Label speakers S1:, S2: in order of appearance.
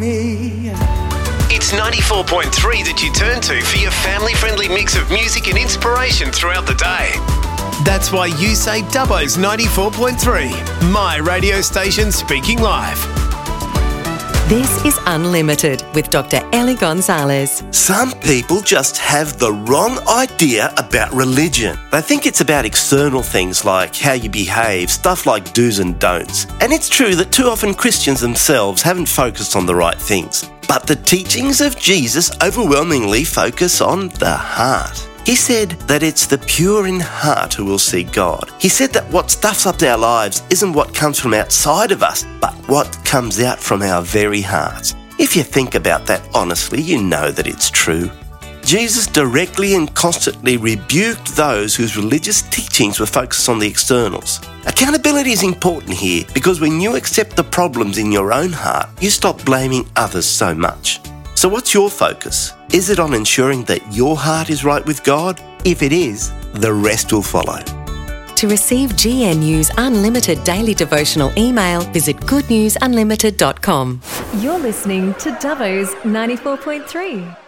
S1: me.
S2: It's 94.3 that you turn to for your family-friendly mix of music and inspiration throughout the day. That's why you say Dubbo's 94.3, my radio station speaking live.
S3: This is Unlimited with Dr. Ellie Gonzalez.
S4: Some people just have the wrong idea about religion. They think it's about external things like how you behave, stuff like do's and don'ts. And it's true that too often Christians themselves haven't focused on the right things. But the teachings of Jesus overwhelmingly focus on the heart. He said that it's the pure in heart who will see God. He said that what stuffs up our lives isn't what comes from outside of us, but what comes out from our very hearts. If you think about that honestly, you know that it's true. Jesus directly and constantly rebuked those whose religious teachings were focused on the externals. Accountability is important here because when you accept the problems in your own heart, you stop blaming others so much. So what's your focus? Is it on ensuring that your heart is right with God? If it is, the rest will follow.
S3: To receive GNU's Unlimited daily devotional email, visit goodnewsunlimited.com.
S5: You're listening to Dubbo's 94.3.